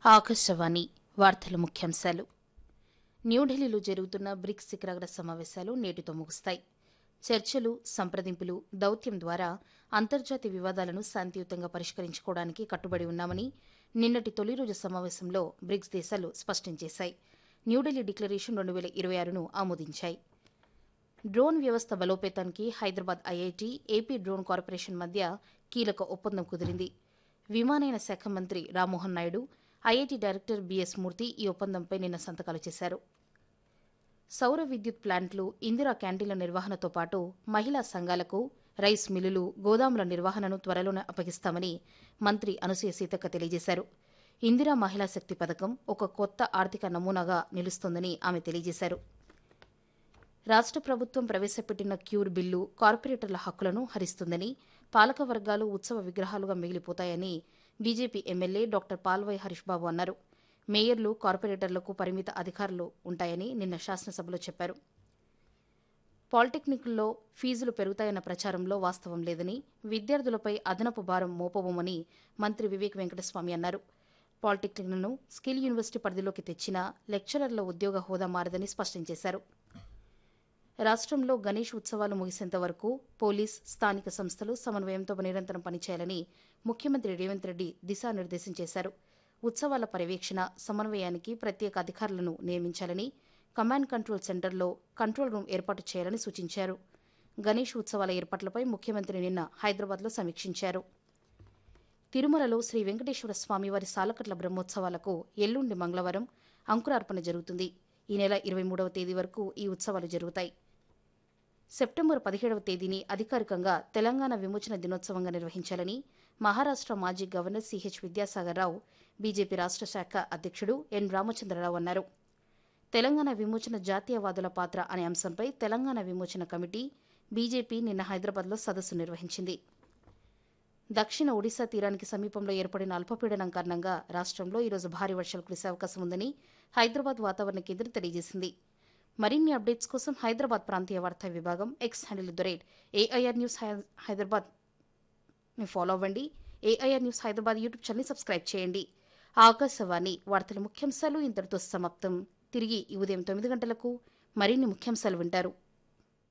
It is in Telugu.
ఆకాశవాణి వార్తల ముఖ్యాంశాలు. న్యూఢిల్లీలో జరుగుతున్న బ్రిక్స్ శిఖరాగ్ర సమావేశాలు నేటితో ముగుస్తాయి. చర్చలు, సంప్రదింపులు, దౌత్యం ద్వారా అంతర్జాతీయ వివాదాలను శాంతియుతంగా పరిష్కరించుకోవడానికి కట్టుబడి ఉన్నామని నిన్నటి తొలి రోజు సమావేశంలో బ్రిక్స్ దేశాలు స్పష్టం చేశాయి. న్యూఢిల్లీ డిక్లరేషన్ 2026ను ఆమోదించాయి. డ్రోన్ వ్యవస్థ బలోపేతానికి Hyderabad IIT, AP drone corporation మధ్య కీలక ఒప్పందం కుదిరింది. విమానయాన శాఖ మంత్రి Rammohan Naidu, IIT director BS మూర్తి ఈ ఒప్పందంపై నిన్న సంతకాలు చేశారు. సౌర విద్యుత్ ప్లాంట్లు, ఇందిరా క్యాంటీన్ల నిర్వహణతో పాటు మహిళా సంఘాలకు రైస్ మిల్లులు, గోదాముల నిర్వహణను త్వరలోనే అప్పగిస్తామని మంత్రి అనసూయ సీతక్క తెలియజేశారు. ఇందిరా మహిళా శక్తి పథకం ఒక కొత్త ఆర్థిక నమూనాగా నిలుస్తోందని ఆమె తెలియజేశారు. రాష్ట్ర ప్రభుత్వం ప్రవేశపెట్టిన క్యూర్ బిల్లు కార్పొరేటర్ల హక్కులను హరిస్తుందని, పాలక వర్గాలు ఉత్సవ విగ్రహాలుగా మిగిలిపోతాయని BJP MLA doctor Palvai Harish బాబు అన్నారు. మేయర్లు, కార్పొరేటర్లకు పరిమిత అధికారాలు ఉంటాయని నిన్న శాసనసభలో చెప్పారు. పాలిటెక్నిక్ల్లో ఫీజులు పెరుగుతాయన్న ప్రచారంలో వాస్తవం లేదని, విద్యార్థులపై అదనపు భారం మోపబోమని మంత్రి వివేక్ వెంకటస్వామి అన్నారు. పాలిటెక్నిక్లను స్కిల్ యూనివర్సిటీ పరిధిలోకి తెచ్చినా లెక్చరర్ల ఉద్యోగ హోదా మారదని స్పష్టం చేశారు. రాష్ట్రంలో గణేష్ ఉత్సవాలు ముగిసేంత వరకు పోలీస్, స్థానిక సంస్థలు సమన్వయంతో నిరంతరం పనిచేయాలని ముఖ్యమంత్రి రేవంత్ రెడ్డి దిశానిర్దేశం చేశారు. ఉత్సవాల పర్యవేక్షణ, సమన్వయానికి ప్రత్యేక అధికారులను నియమించాలని, కమాండ్ కంట్రోల్ సెంటర్లో కంట్రోల్ రూమ్ ఏర్పాటు చేయాలని సూచించారు. గణేష్ ఉత్సవాల ఏర్పాట్లపై ముఖ్యమంత్రి నిన్న హైదరాబాద్లో సమీక్షించారు. తిరుమలలో శ్రీ వెంకటేశ్వర స్వామివారి సాలకట్ల బ్రహ్మోత్సవాలకు ఎల్లుండి మంగళవారం అంకురార్పణ జరుగుతుంది. ఈ నెల 23వ తేదీ వరకు ఈ ఉత్సవాలు జరుగుతాయి. సెప్టెంబర్ 17వ తేదీని అధికారికంగా తెలంగాణ విమోచన దినోత్సవంగా నిర్వహించాలని మహారాష్ట్ర మాజీ governor CH Vidyasagar Rao, BJP రాష్ట్ర శాఖ అధ్యక్షుడు ఎన్ రామచంద్రరావు అన్నారు. తెలంగాణ విమోచన జాతీయవాదుల పాత్ర అనే అంశంపై తెలంగాణ విమోచన కమిటీ, బీజేపీ నిన్న హైదరాబాద్లో సదస్సు నిర్వహించింది. దక్షిణ ఒడిశా తీరానికి సమీపంలో ఏర్పడిన అల్పపీడనం కారణంగా రాష్ట్రంలో ఈరోజు భారీ వర్షాలు కురిసే అవకాశం ఉందని హైదరాబాద్ వాతావరణ కేంద్రం తెలియజేసింది. మరిన్ని అప్డేట్స్ కోసం హైదరాబాద్ ప్రాంతీయ వార్తా విభాగం X handle @AIR news Hyderabad follow అవ్వండి. AIR న్యూస్ హైదరాబాద్ యూట్యూబ్ ఛానల్ని సబ్స్క్రైబ్ చేయండి. ఆకాశవాణి వార్తల ముఖ్యాంశాలు ఇంతటితో సమాప్తం. తిరిగి ఈ ఉదయం 9 గంటలకు మరిన్ని ముఖ్యాంశాలు వింటారు.